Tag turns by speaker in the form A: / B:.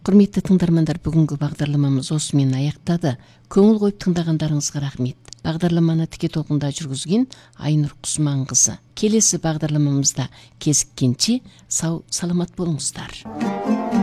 A: Құрметті тыңдармандар, бүгінгі бағдарламамыз осымен аяқтады. Көңіл қойып тыңдағандарыңызға рахмет. Бағдарламаны тіке толқында жүргізген Айнұр Құсманқызы. Келесі бағдарламамызда кезіккенше сау саламат болыңыздар.